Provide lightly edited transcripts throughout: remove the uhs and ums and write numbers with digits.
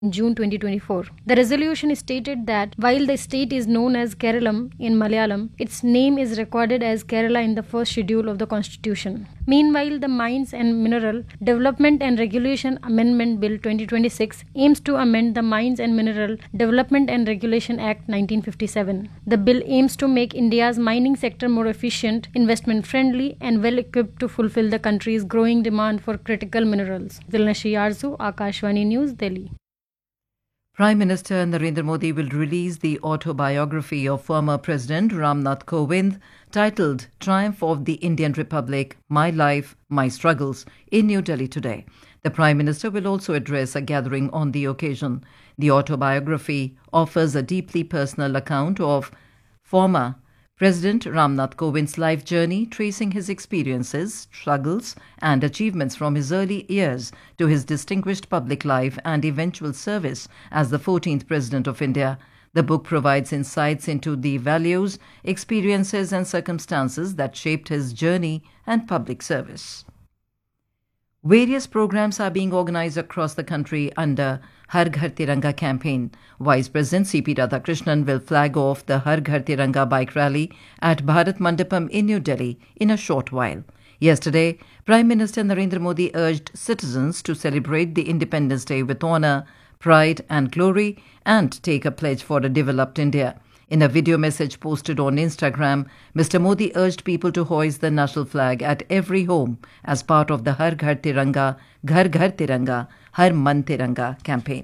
in June 2024. The resolution stated that while the state is known as Keralam in Malayalam, its name is recorded as Kerala in the first schedule of the constitution. Meanwhile, the Mines and Mineral Development and Regulation Amendment Bill 2026 aims to amend the Mines and Mineral Development and Regulation Act 1957. The bill aims to make India's mining sector more efficient, investment friendly, and well equipped to fulfill the country's growing demand for critical minerals. Dilnashi Arzu, Akashvani News, Delhi. Prime Minister Narendra Modi will release the autobiography of former President Ramnath Kovind titled Triumph of the Indian Republic, My Life, My Struggles in New Delhi today. The Prime Minister will also address a gathering on the occasion. The autobiography offers a deeply personal account of former President Ramnath Kovind's life journey, tracing his experiences, struggles and achievements from his early years to his distinguished public life and eventual service as the 14th President of India. The book provides insights into the values, experiences and circumstances that shaped his journey and public service. Various programs are being organized across the country under Har Ghar Tiranga campaign. Vice President C.P. Radhakrishnan will flag off the Har Ghar Tiranga bike rally at Bharat Mandapam in New Delhi in a short while. Yesterday, Prime Minister Narendra Modi urged citizens to celebrate the Independence Day with honour, pride and glory and take a pledge for a developed India. In a video message posted on Instagram, Mr. Modi urged people to hoist the national flag at every home as part of the Har Ghar Tiranga, Ghar Ghar Tiranga, Har Man Tiranga campaign.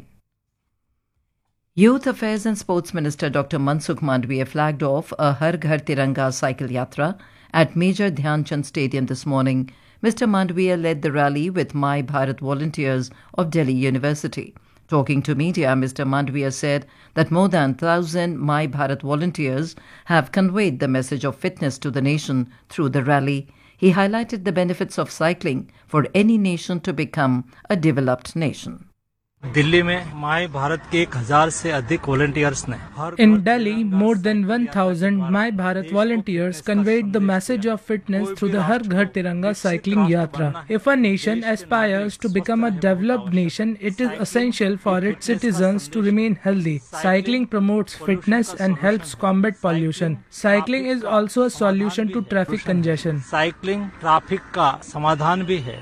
Youth Affairs and Sports Minister Dr. Mansukh Mandavia flagged off a Har Ghar Tiranga cycle yatra at Major Dhyan Chand Stadium this morning. Mr. Mandavia led the rally with My Bharat volunteers of Delhi University. Talking to media, Mr. Mandavia said that more than 1,000 My Bharat volunteers have conveyed the message of fitness to the nation through the rally. He highlighted the benefits of cycling for any nation to become a developed nation. Delhi में my Bharat के 1000 से अधिक volunteers ने In Delhi, more than 1,000 My Bharat volunteers conveyed the message of fitness through the Har Ghar Tiranga cycling yatra. If a nation aspires to become a developed nation, it is essential for its citizens to remain healthy. Cycling promotes fitness and helps combat pollution. Cycling is also a solution to traffic congestion. Cycling traffic का समाधान भी है.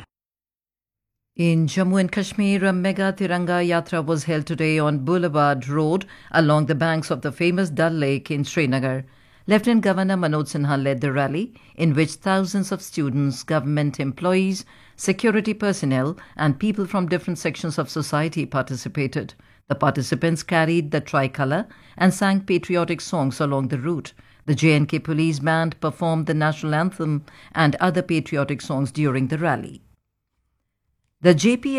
In Jammu and Kashmir, a mega Tiranga Yatra was held today on Boulevard Road along the banks of the famous Dal Lake in Srinagar. Lieutenant Governor Manoj Sinha led the rally, in which thousands of students, government employees, security personnel and people from different sections of society participated. The participants carried the tricolour and sang patriotic songs along the route. The J&K Police Band performed the national anthem and other patriotic songs during the rally. The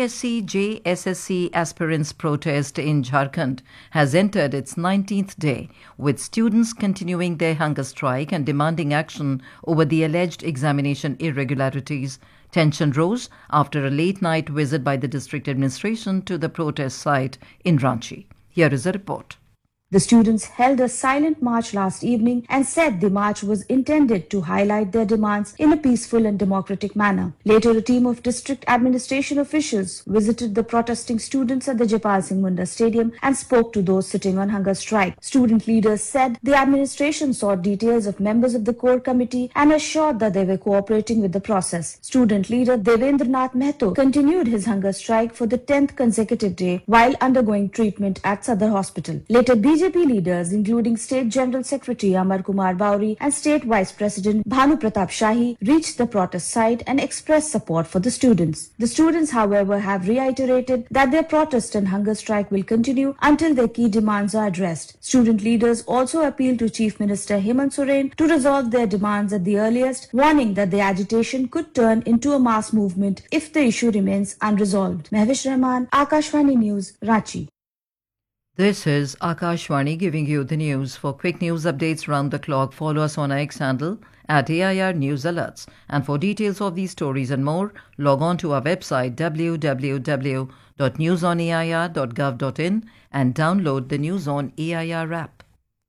JPSC-JSSC aspirants' protest in Jharkhand has entered its 19th day, with students continuing their hunger strike and demanding action over the alleged examination irregularities. Tension rose after a late-night visit by the district administration to the protest site in Ranchi. Here is a report. The students held a silent march last evening and said the march was intended to highlight their demands in a peaceful and democratic manner. Later, a team of district administration officials visited the protesting students at the Jaipal Singh Munda Stadium and spoke to those sitting on hunger strike. Student leaders said the administration sought details of members of the core committee and assured that they were cooperating with the process. Student leader Devendranath Mehto continued his hunger strike for the 10th consecutive day while undergoing treatment at Sadar Hospital. Later, BJP leaders, including State General Secretary Amar Kumar Bauri and State Vice President Bhanu Pratap Shahi, reached the protest site and expressed support for the students. The students, however, have reiterated that their protest and hunger strike will continue until their key demands are addressed. Student leaders also appealed to Chief Minister Hemant Soren to resolve their demands at the earliest, warning that the agitation could turn into a mass movement if the issue remains unresolved. Mehwish Rahman, Akashvani News, Ranchi. This is Akashvani giving you the news. For quick news updates round the clock, follow us on our X handle at AIR News Alerts. And for details of these stories and more, log on to our website www.newsonair.gov.in and download the News on AIR app.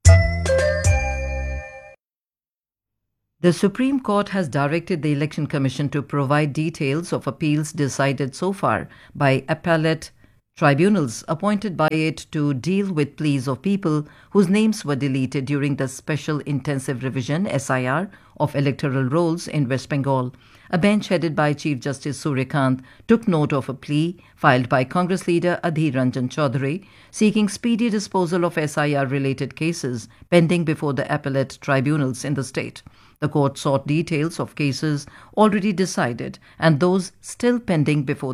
The Supreme Court has directed the Election Commission to provide details of appeals decided so far by appellate tribunals appointed by it to deal with pleas of people whose names were deleted during the Special Intensive Revision (SIR) of electoral rolls in West Bengal. A bench headed by Chief Justice Suryakant took note of a plea filed by Congress leader Adhir Ranjan Chaudhary seeking speedy disposal of SIR-related cases pending before the appellate tribunals in the state. The court sought details of cases already decided and those still pending before